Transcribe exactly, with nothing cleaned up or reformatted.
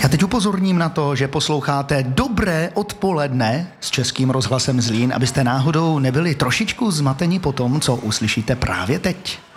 Já teď upozorním na to, že posloucháte Dobré odpoledne s Českým rozhlasem Zlín, abyste náhodou nebyli trošičku zmateni po tom, co uslyšíte právě teď.